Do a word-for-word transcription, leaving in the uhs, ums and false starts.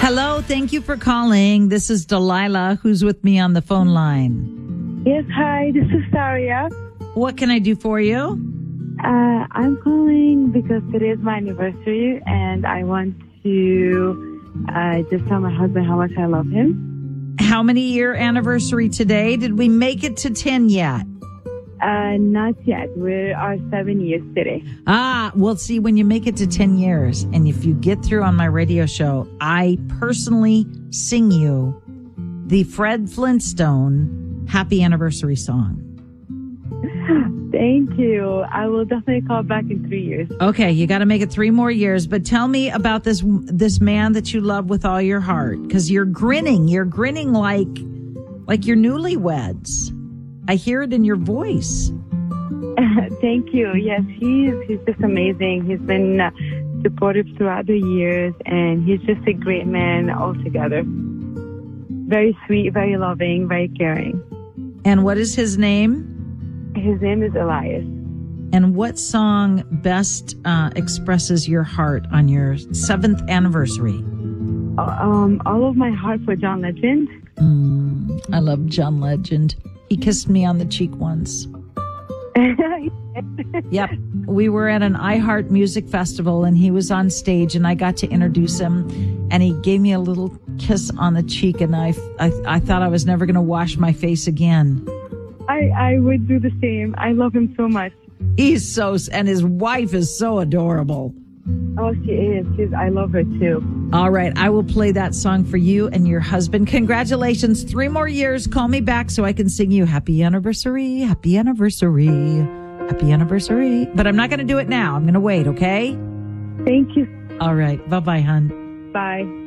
Hello, thank you for calling. This is Delilah, who's with me on the phone line. Yes, hi, this is Saria. What can I do for you? Uh, I'm calling because today is my anniversary and I want to uh, just tell my husband how much I love him. How many year anniversary today? Did we make it to ten yet? Uh, not yet. We are seven years today. Ah, well, see, when you make it to ten years and if you get through on my radio show, I personally sing you the Fred Flintstone Happy Anniversary song. Thank you. I will definitely call back in three years. Okay, you got to make it three more years. But tell me about this this man that you love with all your heart, because you're grinning. You're grinning like like you're newlyweds. I hear it in your voice. Thank you. Yes, he's he's just amazing. He's been uh, supportive throughout the years, and he's just a great man altogether. Very sweet, very loving, very caring. And what is his name? His name is Elias. And what song best uh, expresses your heart on your seventh anniversary? Uh, um, all of my heart for John Legend. Mm, I love John Legend. He kissed me on the cheek once. Yep. We were at an iHeart Music Festival and he was on stage and I got to introduce him and he gave me a little kiss on the cheek and I, I, I thought I was never going to wash my face again. I, I would do the same. I love him so much. He's so, and his wife is so adorable. Oh, she is. She's, I love her too. All right. I will play that song for you and your husband. Congratulations. Three more years. Call me back so I can sing you happy anniversary, happy anniversary, happy anniversary. But I'm not going to do it now. I'm going to wait. Okay. Thank you. All right. Bye-bye, hon. Bye.